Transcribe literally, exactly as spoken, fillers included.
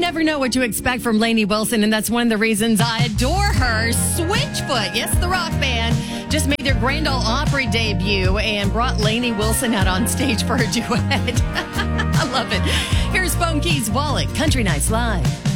never know what to expect from Lainey Wilson, and that's one of the reasons I adore her. Switchfoot, yes, the rock band, just made their Grand Ole Opry debut and brought Lainey Wilson out on stage for a duet. I love it. Here's Phone Keys Wallet, Country Nights Live.